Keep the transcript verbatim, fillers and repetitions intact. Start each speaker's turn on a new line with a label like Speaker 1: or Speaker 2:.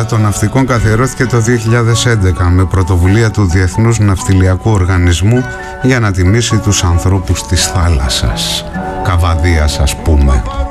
Speaker 1: των Ναυτικών καθιερώθηκε το δύο χιλιάδες έντεκα με πρωτοβουλία του Διεθνούς Ναυτιλιακού Οργανισμού για να τιμήσει τους ανθρώπους της θάλασσας. Καβαδίας, ας πούμε.